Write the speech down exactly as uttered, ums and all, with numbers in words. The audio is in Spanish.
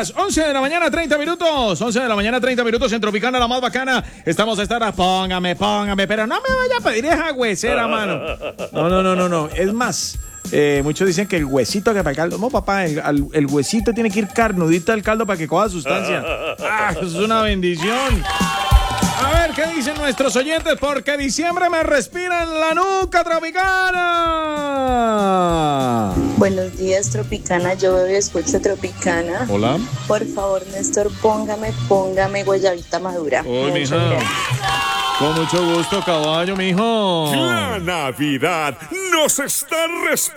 las once de la mañana, treinta minutos. once de la mañana, treinta minutos en Tropicana, la más bacana. Estamos a estar a póngame, póngame, pero no me vaya a pedir esa huesera, mano. No, no, no, no, no. Es más, eh, muchos dicen que el huesito que para el caldo. No, papá, el, el huesito tiene que ir carnudito al caldo para que coja sustancia. Ah, eso es una bendición. A ver qué dicen nuestros oyentes, porque diciembre me respira en la nuca, Tropicana. Buenos días, Tropicana. Yo veo y escucho Tropicana. Hola. Por favor, Néstor, póngame, póngame guayabita madura. Uy, Muchas mija. gracias. Con mucho gusto, caballo, mijo. La Navidad nos está respirando.